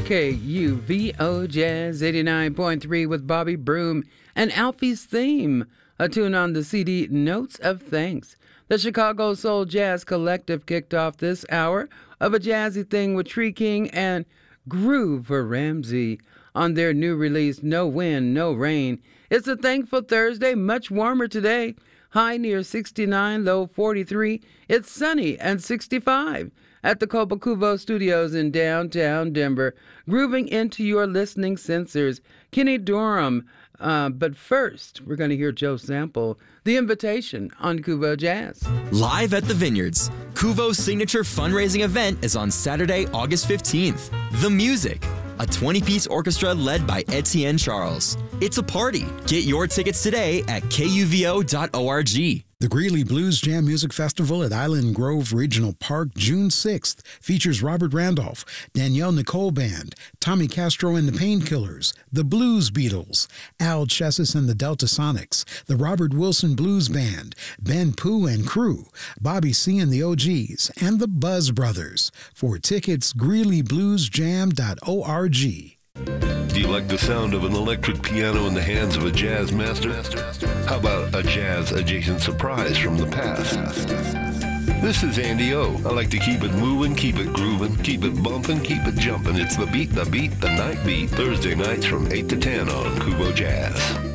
KUVO Jazz 89.3 with Bobby Broom and Alfie's Theme, a tune on the CD Notes of Thanks. The Chicago Soul Jazz Collective kicked off this hour of a jazzy thing with Tree King and Groover Ramsey on their new release, No Wind, No Rain. It's a thankful Thursday, much warmer today. High near 69, low 43. It's sunny and 65 at the Copacuvo Studios in downtown Denver. Grooving into your listening sensors, Kenny Dorham. But first, we're going to hear Joe Sample, The Invitation on Kuvo Jazz. Live at the Vineyards, Kuvo's signature fundraising event is on Saturday, August 15th. The Music, a 20-piece orchestra led by Etienne Charles. It's a party. Get your tickets today at kuvo.org. The Greeley Blues Jam Music Festival at Island Grove Regional Park, June 6th, features Robert Randolph, Danielle Nicole Band, Tommy Castro and the Painkillers, the Blues Beatles, Al Chessis and the Delta Sonics, the Robert Wilson Blues Band, Ben Pooh and Crew, Bobby C and the OGs, and the Buzz Brothers. For tickets, greeleybluesjam.org. Do you like the sound of an electric piano in the hands of a jazz master? How about a jazz-adjacent surprise from the past? This is Andy O. I like to keep it moving, keep it grooving, keep it bumping, keep it jumping. It's the beat, the night beat. Thursday nights from 8 to 10 on Kuvo Jazz.